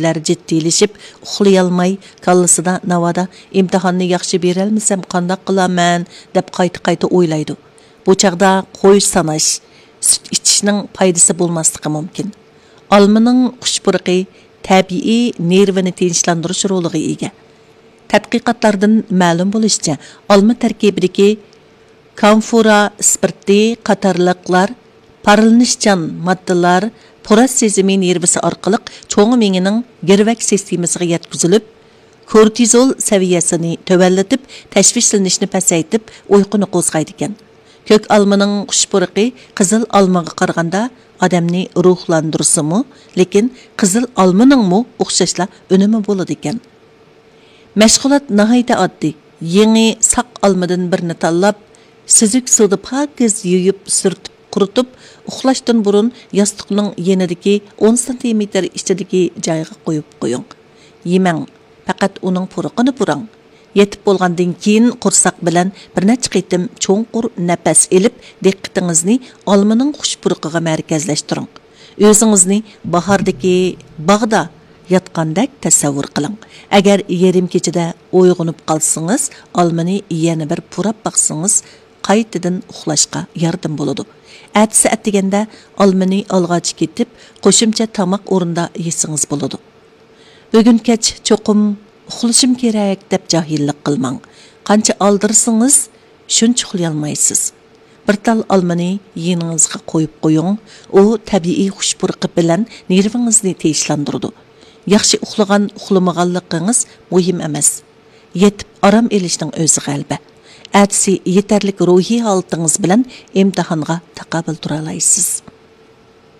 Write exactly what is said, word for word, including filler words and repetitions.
kechilari jiddiylashib, uxlay olmay, kallasida navoda imtihonni yaxshi berolmasam qandoq qilaman deb qayta-qayta o'ylaydi. Bu chaqda qo'y sanash, sut ichishning foydasi bo'lmasligi mumkin. Olmaning xushpurqi tabiiy nervini tinchlantirish roliga ega. Tadqiqotlardan ma'lum bo'lishicha, olma tarkibidagi kamfora, spirti qatorliqlar, parlanishchan moddalar poras sezimi nervisi orqali cho'ng miyaning girvak sistemasiga yetkazilib, kortizol saviyasini tövallatib, tashvishlanishni pasaytib, uyquni qo'zg'aydi ekan. Ko'k olmaning xushpurqi qizil olmaga qaraganda odamni ruhlantirsimi, lekin qizil olmaning mu o'xshashla unumi bo'ladi ekan. Mashg'ulot nihoyatda oddiy. Yangi saq olmadan birini tanlab, sizik suvda pokiz yuyib, surtib, quritib, uxlashdan burun yostiqning yenidagi o'n santimetr ichidagi joyga qo'yib qo'ying. Yemang, faqat uning puruqini purang. Yetib bo'lgandan keyin qursoq bilan bir necha qitim cho'nqur nafas elib, diqqatingizni olmaning xushpuruqiga markazlashtiring. O'zingizni bahordagi bog'da yotgandek tasavvur qiling. Agar yarim kechada uyg'onib qolsangiz, olmani yana bir purab baqsangiz, qaytadan uxlashga yordam bo'ladi. Atsi atdiganda olmani olg'achi ketib, qo'shimcha tamoq o'rinda yesangiz bo'ladi. Bugun kech cho'qim uxlashim kerak deb jahillik qilmang. Qancha oldirsangiz, shuncha uxlay olmaysiz. Bir tal olmani yeningizga qo'yib qo'ying. U tabiiy xushpurqi bilan nervingizni tinchlantiradi. Yaxshi uxlagan uxlamaganligingiz muhim emas. Yetib orom elishning o'zi g'alba. Atsi yetarlik ruhiy holatingiz bilan imtihonga taqobil tura olasiz.